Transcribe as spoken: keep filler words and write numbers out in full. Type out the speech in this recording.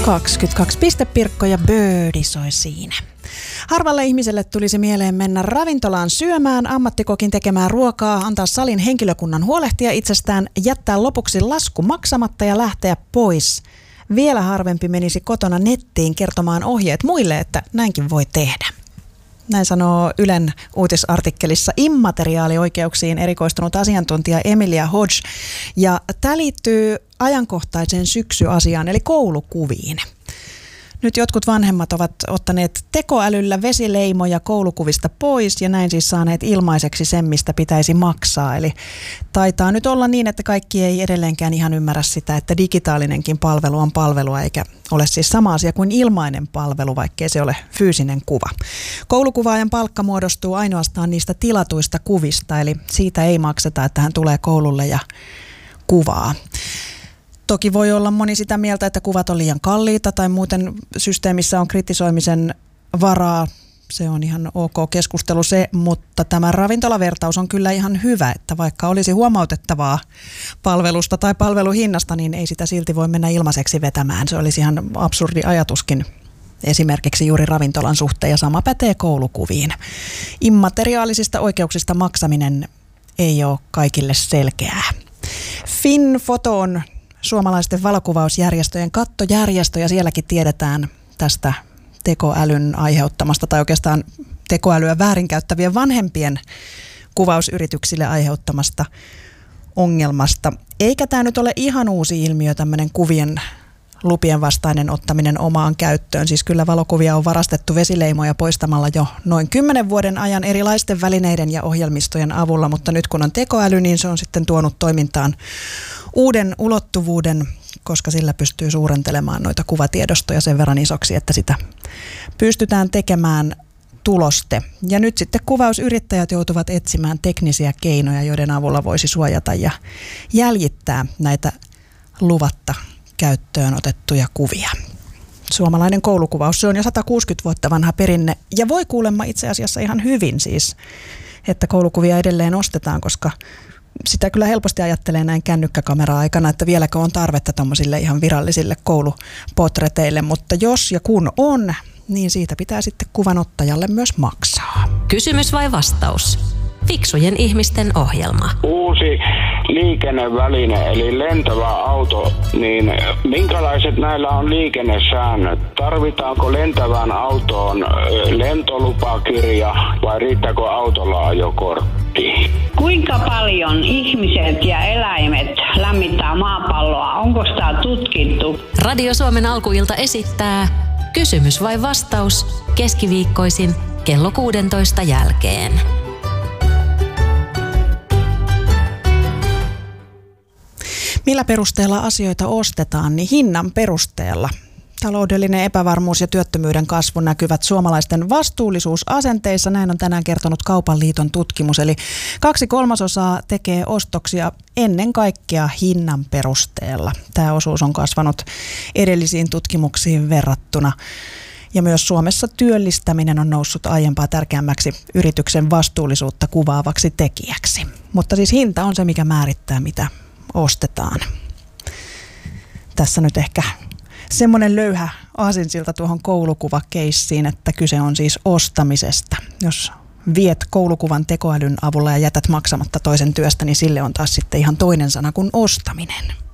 kaksikymmentäkaksi pistepirkko ja Birdie soi siinä. Harvalle ihmiselle tulisi mieleen mennä ravintolaan syömään, ammattikokin tekemään ruokaa, antaa salin henkilökunnan huolehtia itsestään, jättää lopuksi lasku maksamatta ja lähteä pois. Vielä harvempi menisi kotona nettiin kertomaan ohjeet muille, että näinkin voi tehdä. Näin sanoo Ylen uutisartikkelissa immateriaalioikeuksiin erikoistunut asiantuntija Emilia Hodge. Ja tämä liittyy ajankohtaiseen syksyasiaan eli koulukuviin. Nyt jotkut vanhemmat ovat ottaneet tekoälyllä vesileimoja koulukuvista pois ja näin siis saaneet ilmaiseksi sen, mistä pitäisi maksaa. Eli taitaa nyt olla niin, että kaikki ei edelleenkään ihan ymmärrä sitä, että digitaalinenkin palvelu on palvelua eikä ole siis sama asia kuin ilmainen palvelu, vaikkei se ole fyysinen kuva. Koulukuvaajan palkka muodostuu ainoastaan niistä tilatuista kuvista, eli siitä ei makseta, että hän tulee koululle ja kuvaa. Toki voi olla moni sitä mieltä, että kuvat on liian kalliita tai muuten systeemissä on kritisoimisen varaa. Se on ihan ok keskustelu se, mutta tämä ravintolavertaus on kyllä ihan hyvä, että vaikka olisi huomautettavaa palvelusta tai palveluhinnasta, niin ei sitä silti voi mennä ilmaiseksi vetämään. Se olisi ihan absurdi ajatuskin esimerkiksi juuri ravintolan suhteen ja sama pätee koulukuviin. Immateriaalisista oikeuksista maksaminen ei ole kaikille selkeää. FinFoto on suomalaisten valokuvausjärjestöjen kattojärjestö ja sielläkin tiedetään tästä tekoälyn aiheuttamasta tai oikeastaan tekoälyä väärinkäyttävien vanhempien kuvausyrityksille aiheuttamasta ongelmasta. Eikä tämä nyt ole ihan uusi ilmiö, tämmöinen kuvien lupien vastainen ottaminen omaan käyttöön. Siis kyllä valokuvia on varastettu vesileimoja poistamalla jo noin kymmenen vuoden ajan erilaisten välineiden ja ohjelmistojen avulla, mutta nyt kun on tekoäly, niin se on sitten tuonut toimintaan uuden ulottuvuuden, koska sillä pystyy suurentelemaan noita kuvatiedostoja sen verran isoksi, että sitä pystytään tekemään tuloste. Ja nyt sitten kuvausyrittäjät joutuvat etsimään teknisiä keinoja, joiden avulla voisi suojata ja jäljittää näitä luvatta käyttöön otettuja kuvia. Suomalainen koulukuvaus, se on jo sata kuusikymmentä vuotta vanha perinne ja voi kuulemma itse asiassa ihan hyvin siis, että koulukuvia edelleen ostetaan, koska sitä kyllä helposti ajattelee näin kännykkäkamera-aikana, että vieläkö on tarvetta tuommoisille ihan virallisille koulupotreteille, mutta jos ja kun on, niin siitä pitää sitten kuvanottajalle myös maksaa. Kysymys vai vastaus? Fiksujen ihmisten ohjelma. Uusi liikenneväline eli lentävä auto, niin minkälaiset näillä on liikennesäännöt? Tarvitaanko lentävään autoon lentolupakirja vai riittääkö autolla ajokortti? Kuinka paljon ihmiset ja eläimet lämmittää maapalloa? Onko sitä tutkittu? Radio Suomen alkuilta esittää Kysymys vai vastaus keskiviikkoisin kello kuusitoista jälkeen. Millä perusteella asioita ostetaan, niin hinnan perusteella. Taloudellinen epävarmuus ja työttömyyden kasvu näkyvät suomalaisten vastuullisuusasenteissa. Näin on tänään kertonut Kaupan liiton tutkimus. Eli kaksi kolmasosaa tekee ostoksia ennen kaikkea hinnan perusteella. Tämä osuus on kasvanut edellisiin tutkimuksiin verrattuna. Ja myös Suomessa työllistäminen on noussut aiempaa tärkeämmäksi yrityksen vastuullisuutta kuvaavaksi tekijäksi. Mutta siis hinta on se, mikä määrittää, mitä ostetaan. Tässä nyt ehkä semmoinen löyhä aasinsilta tuohon koulukuvakeissiin, että kyse on siis ostamisesta. Jos viet koulukuvan tekoälyn avulla ja jätät maksamatta toisen työstä, niin sille on taas sitten ihan toinen sana kuin ostaminen.